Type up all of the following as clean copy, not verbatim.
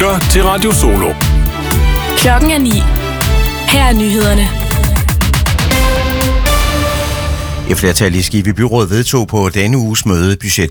lytter til Radio Solo. Klokken er 9. Her er nyhederne. Et flertal i Skive Byråd vedtog på denne uges møde budget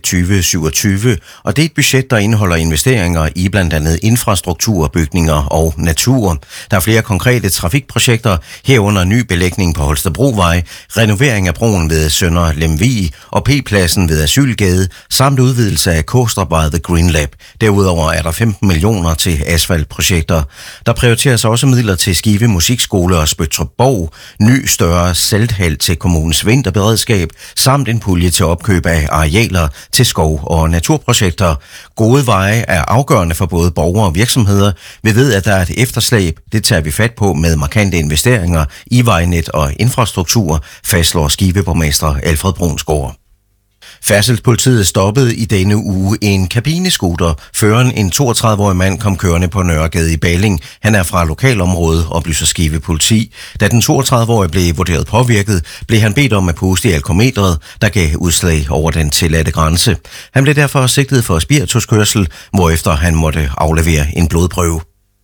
2027, og det er et budget, der indeholder investeringer i blandt andet infrastruktur, bygninger og natur. Der er flere konkrete trafikprojekter, herunder ny belægning på Holstebrovej, renovering af broen ved Sønder Lemvig og P-pladsen ved Asylgade, samt udvidelse af Kostrupvej The Green Lab. Derudover er der 15 millioner til asfaltprojekter. Der prioriteres også midler til Skive Musikskole og Spøttrup-Borg, ny større salthal til kommunens vinterberedskab, samt en pulje til opkøb af arealer til skov- og naturprojekter. Gode veje er afgørende for både borgere og virksomheder. Vi ved, at der er et efterslæb. Det tager vi fat på med markante investeringer i vejnet og infrastruktur, fastslår Skive-borgmester Alfred Brunsgaard. Færdselspolitiet stoppede i denne uge en kabinescooter. Føreren, en 32-årig mand, kom kørende på Nørregade i Balling. Han er fra lokalområdet, oplyser Skive politi. Da den 32-årige blev vurderet påvirket, blev han bedt om at puste i alkometret, der gav udslag over den tilladte grænse. Han blev derfor sigtet for spirituskørsel, hvorefter han måtte aflevere en blodprøve.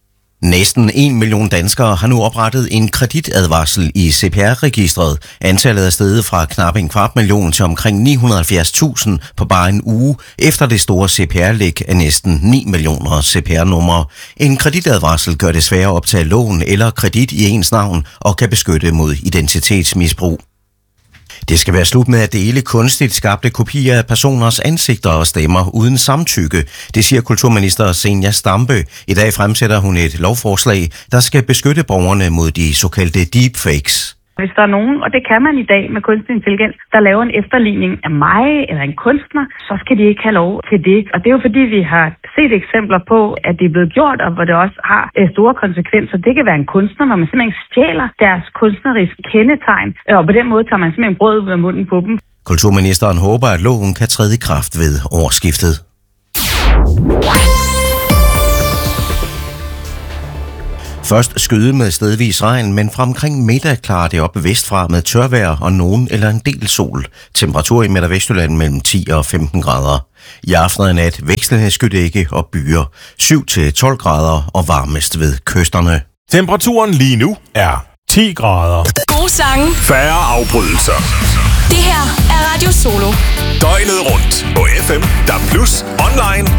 Næsten 1 million danskere har nu oprettet en kreditadvarsel i CPR-registret. Antallet er steget fra knap 250.000 til omkring 970.000 på bare en uge, efter det store CPR-læk af næsten 9 millioner CPR-numre. En kreditadvarsel gør det sværere at optage lån eller kredit i ens navn og kan beskytte mod identitetsmisbrug. Det skal være slut med at dele kunstigt skabte kopier af personers ansigter og stemmer uden samtykke, det siger kulturminister Zenia Stampe. I dag fremsætter hun et lovforslag, der skal beskytte borgerne mod de såkaldte deepfakes. Hvis der er nogen, og det kan man i dag med kunstig intelligens, der laver en efterligning af mig eller en kunstner, så skal de ikke have lov til det. Og det er jo fordi, vi har set eksempler på, at det er blevet gjort, og hvor det også har store konsekvenser. Det kan være en kunstner, hvor man simpelthen stjæler deres kunstneriske kendetegn, og på den måde tager man simpelthen brød ud af munden på dem. Kulturministeren håber, at loven kan træde i kraft ved årsskiftet. Først skyde med stedvis regn, men fra omkring middag klarer det op vestfra med tørvejr og nogen eller en del sol. Temperatur i Midt- og Vestjylland mellem 10 og 15 grader. I aften og nat vekslende skydække og byer. 7-12 grader og varmest ved kysterne. Temperaturen lige nu er 10 grader. Gode sange. Færre afbrydelser. Det her er Radio Solo. Døgnet rundt på FM, DAB+, online